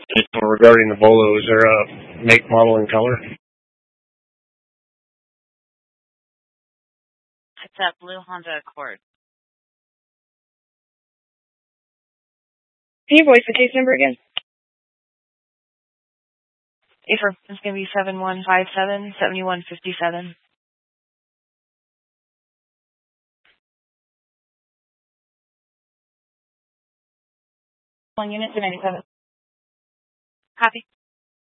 Regarding the Volvo, is there a make, model, and color? It's that blue Honda Accord. Can you voice the case number again? It's going to be 7157-7157. 1 unit to 97. Copy.